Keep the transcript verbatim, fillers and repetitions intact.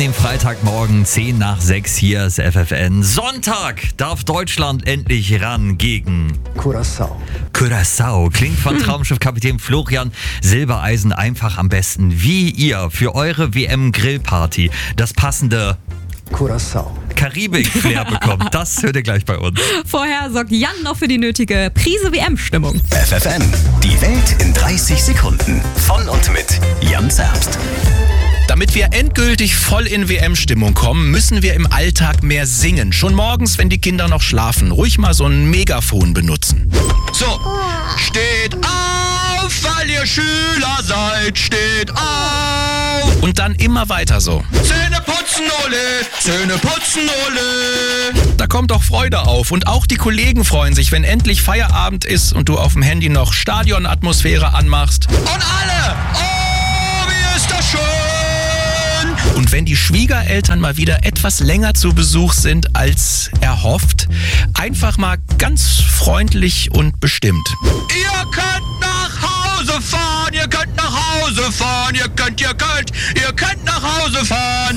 dem Freitagmorgen, zehn nach sechs, hier ist F F N. Sonntag darf Deutschland endlich ran gegen Curaçao. Curaçao. Klingt von Traumschiffkapitän Florian Silbereisen einfach am besten. Wie ihr für eure W M-Grillparty das passende Curaçao. Karibik-Flair bekommt, das hört ihr gleich bei uns. Vorher sorgt Jan noch für die nötige Prise W M-Stimmung. F F N, die Welt in dreißig Sekunden. Von und mit Jan Zerbst. Damit wir endgültig voll in W M-Stimmung kommen, müssen wir im Alltag mehr singen. Schon morgens, wenn die Kinder noch schlafen, ruhig mal so ein Megafon benutzen. So, steht auf, weil ihr Schüler seid, steht auf. Und dann immer weiter so. Zähne putzen, ole, Zähne putzen, ole. Da kommt doch Freude auf. Und auch die Kollegen freuen sich, wenn endlich Feierabend ist und du auf dem Handy noch Stadionatmosphäre anmachst. Und alle, oh, wie ist das schön. Und wenn die Schwiegereltern mal wieder etwas länger zu Besuch sind als erhofft, einfach mal ganz freundlich und bestimmt. Ihr könnt nach Hause fahren, ihr könnt nach Hause fahren, ihr könnt, ihr könnt, ihr könnt nach Hause fahren.